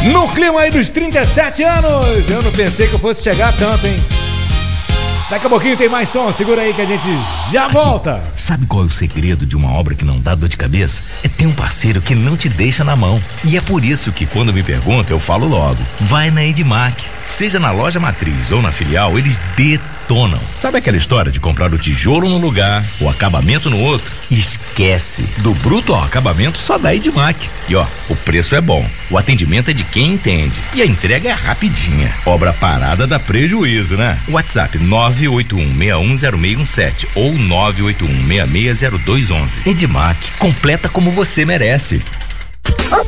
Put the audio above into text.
No clima aí dos 37 anos, eu não pensei que eu fosse chegar tanto, hein? Daqui a pouquinho tem mais som, segura aí que a gente já volta. Sabe qual é o segredo de uma obra que não dá dor de cabeça? É ter um parceiro que não te deixa na mão. E é por isso que quando me perguntam, eu falo logo. Vai na Edmac. Seja na loja matriz ou na filial, eles detonam. Sabe aquela história de comprar o tijolo num lugar, o acabamento no outro? Esquece. Do bruto ao acabamento só dá Edmac. E ó, o preço é bom, o atendimento é de quem entende e a entrega é rapidinha. Obra parada dá prejuízo, né? WhatsApp 981610617 ou 981660211. Edmac, completa como você merece.